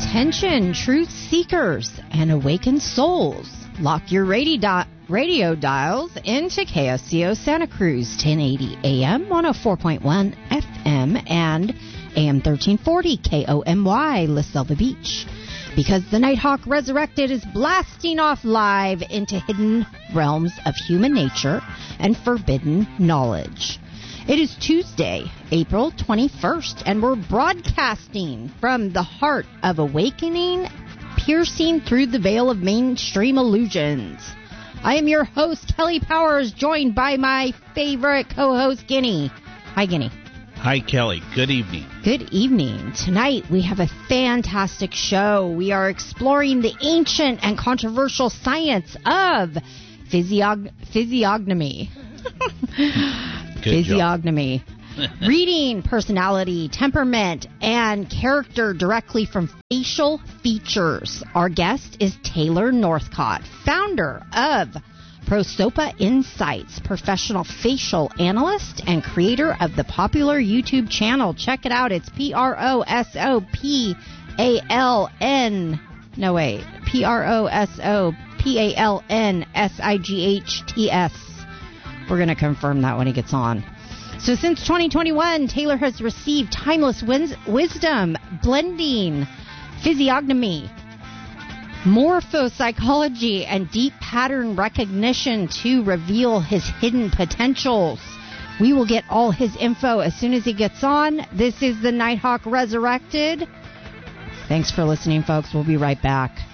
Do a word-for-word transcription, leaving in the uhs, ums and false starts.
Attention, truth seekers and awakened souls. Lock your radio, di- radio dials into K S C O Santa Cruz, ten eighty A M, one oh four point one F M, and A M thirteen forty K O M Y, La Selva Beach. Because the Nighthawk Resurrected is blasting off live into hidden realms of human nature and forbidden knowledge. It is Tuesday, April twenty-first, and we're broadcasting from the heart of awakening, piercing through the veil of mainstream illusions. I am your host, Kelly Powers, joined by my favorite co-host, Guinea. Hi, Guinea. Hi, Kelly. Good evening. Good evening. Tonight, we have a fantastic show. We are exploring the ancient and controversial science of physiog- physiognomy. Good Physiognomy. Reading personality, temperament, and character directly from facial features. Our guest is Taylor Northcott, founder of Prosopa Insights, professional facial analyst and creator of the popular YouTube channel. Check it out. It's P R O S O P A L N. No, wait. P R O S O P A L N S I G H T S. We're going to confirm that when he gets on. So since twenty twenty-one, Taylor has received timeless wins- wisdom, blending physiognomy, morphopsychology, and deep pattern recognition to reveal his hidden potentials. We will get all his info as soon as he gets on. This is the Nighthawk Resurrected. Thanks for listening, folks. We'll be right back.